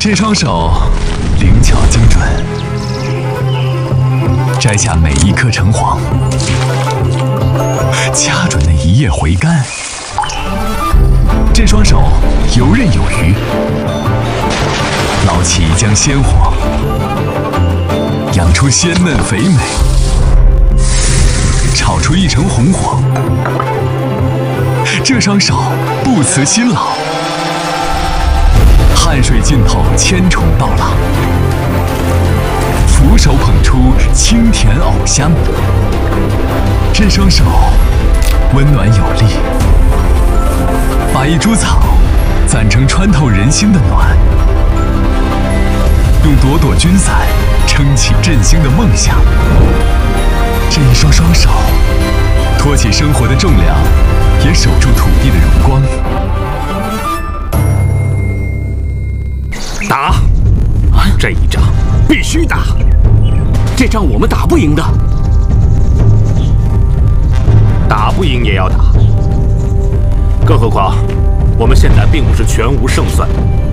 这双手灵巧精准，摘下每一颗橙黄，掐准那一叶回甘。这双手游刃有余，捞起一江鲜活，养出鲜嫩肥美，炒出一城红黄。这双手不辞辛劳，汗水浸透千重稻浪，俯手捧出清甜藕香。这双手温暖有力，把一株草攒成穿透人心的暖，用朵朵菌伞撑起振兴的梦想。这一双双手托起生活的重量，也守住土地的荣光。 打！这一仗必须打，这仗我们打不赢的。打不赢也要打，更何况我们现在并不是全无胜算。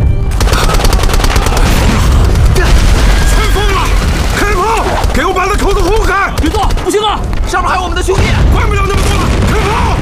全疯了！开炮！给我把那口子轰开！ 别动！不行啊，上面还有我们的兄弟！ 管不了那么多了，开炮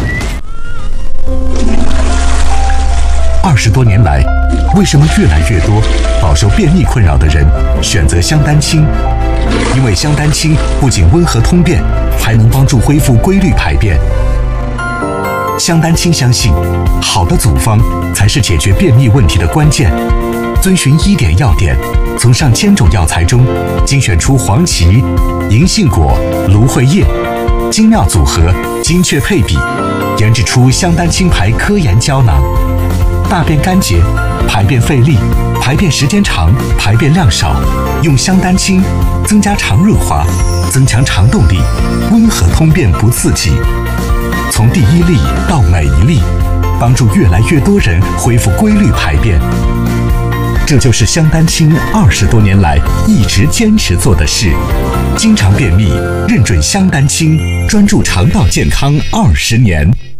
！20多年来，为什么越来越多饱受便秘困扰的人选择香丹清？因为香丹清不仅温和通便，还能帮助恢复规律排便。香丹清相信，好的组方才是解决便秘问题的关键。遵循1点要点，从上千种药材中精选出黄芪、银杏果、芦荟叶，精妙组合，精确配比，研制出香丹清牌科研胶囊。大便干结、排便费力、排便时间长、排便量少，用香丹清增加肠润滑，增强肠动力，温和通便不刺激。从第一粒到每一粒，帮助越来越多人恢复规律排便。这就是香丹清20多年来一直坚持做的事。经常便秘，认准香丹清，专注肠道健康20年。